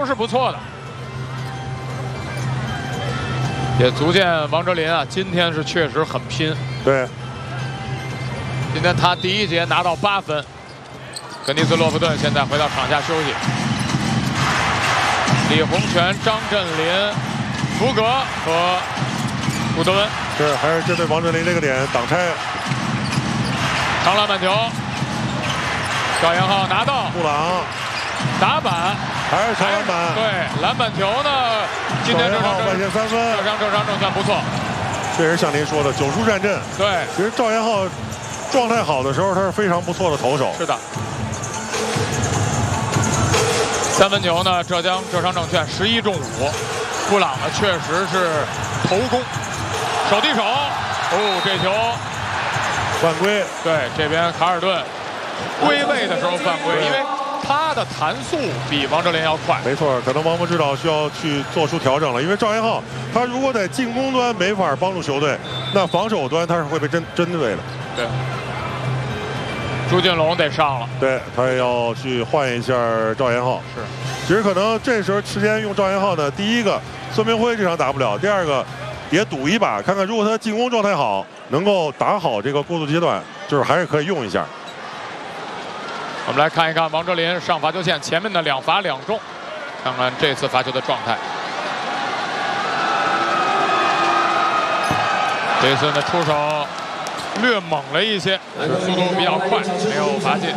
是不错的，也足见王哲林啊，今天是确实很拼。 对， 今天他第一节拿到8分。格尼斯洛夫顿现在回到场下休息。李洪权、张镇麟、福格和古德温。 是还是针对王哲林这个点挡拆。 长篮板球，赵延浩拿到， 布朗打板， 还是长篮板。 对，篮板球呢？今天赵延浩外线3分， 这场正算不错。 确实像您说的9书战阵。 对， 其实赵延浩状态好的时候，他是非常不错的投手。 是的。3分球呢？浙江浙商证券11中5，布朗呢确实是头攻，手递手，这球犯规。 对，这边卡尔顿归位的时候犯规，因为他的弹速比王哲林要快。 没错，可能王博指导需要去做出调整了，因为赵延浩他如果在进攻端没法帮助球队，那防守端他是会被针对的。 对。朱俊龙得上了， 对他也要去换一下赵延浩。 是， 其实可能这时候时间用赵延浩呢，第一个孙明辉这场打不了，第二个也赌一把，看看如果他进攻状态好，能够打好这个过渡阶段，就是还是可以用一下。 我们来看一看王哲林上罚球线前面的2罚2中，看看这次罚球的状态。这次的出手略猛了一些，速度比较快，没有罚进。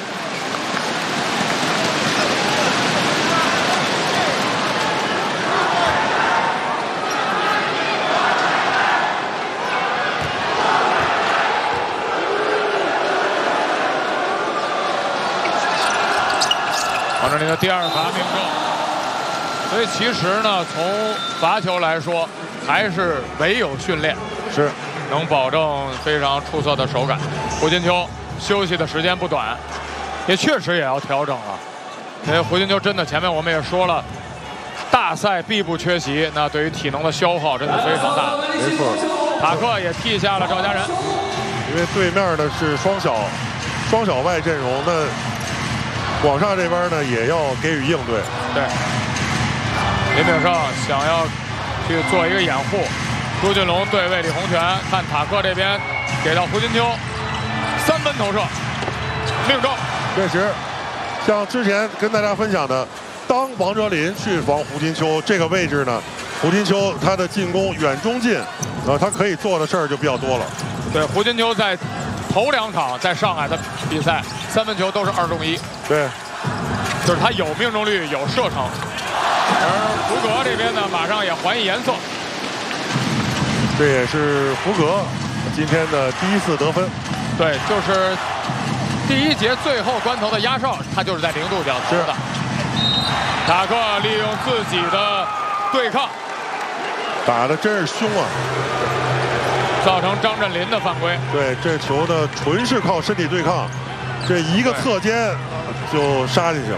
王哲林的第2罚命中，所以其实呢，从罚球来说，还是唯有训练是能保证非常出色的手感。胡金秋休息的时间不短，也确实也要调整了，因为胡金秋真的前面我们也说了，大赛必不缺席，那对于体能的消耗真的非常大。 没错， 塔克也替下了赵家人， 因为对面的是双小外阵容，那广厦这边呢也要给予应对。 对，林炳胜想要去做一个掩护，朱俊龙对位李洪权，看塔克这边给到胡金秋，3分投射，命中。 确实，像之前跟大家分享的，当王哲林去防胡金秋这个位置呢，胡金秋他的进攻远中近，他可以做的事儿就比较多了。 对，胡金秋在头2场在上海的比赛，3分球都是2中1。 对， 就是他有命中率，有射程。而福格这边呢，马上也还以颜色。 这也是福格今天的第1次得分。 对，就是第1节最后关头的压哨，他就是在0度角投的。塔克利用自己的对抗， 打的真是凶啊！ 造成张镇麟的犯规。 对，这球呢纯是靠身体对抗，这一个侧肩就杀进去了。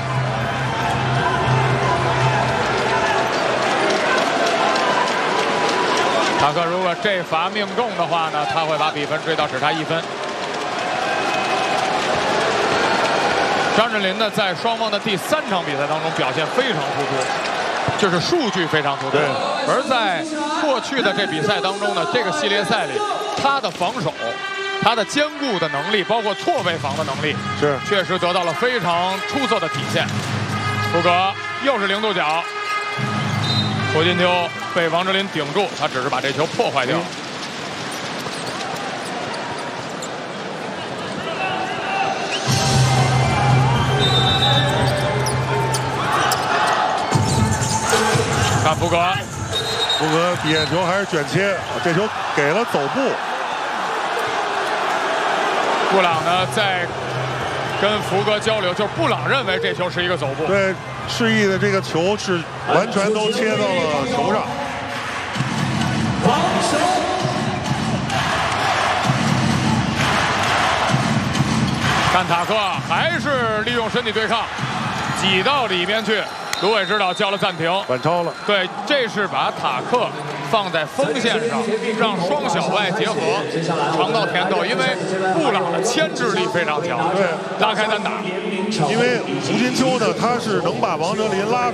塔克如果这罚命中的话呢，他会把比分追到只差1分。张镇麟呢，在双方的第3场比赛当中表现非常突出，就是数据非常突出。而在过去的这比赛当中呢，这个系列赛里，他的防守、他的坚固的能力，包括错位防的能力， 是确实得到了非常出色的体现。福格又是0度角，胡金秋被王哲林顶住，他只是把这球破坏掉。看福格底线球还是卷切，这球给了走步。 布朗呢在跟福格交流，就是布朗认为这球是一个走步。 对，示意的这个球是完全都切到了球上。 看塔克还是利用身体对抗，挤到里面去。卢伟指导叫了暂停， 反超了。对， 这是把塔克放在锋线上，让双小外结合，尝到甜头。因为布朗的牵制力非常强， 对， 拉开单打。 因为胡金秋呢，他是能把王哲林拉